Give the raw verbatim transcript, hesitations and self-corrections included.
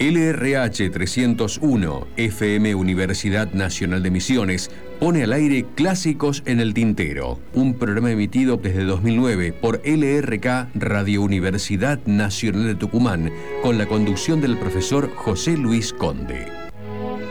L R H trescientos uno, F M Universidad Nacional de Misiones, pone al aire Clásicos en el Tintero, un programa emitido desde dos mil nueve por L R K Radio Universidad Nacional de Tucumán, con la conducción del profesor José Luis Conde.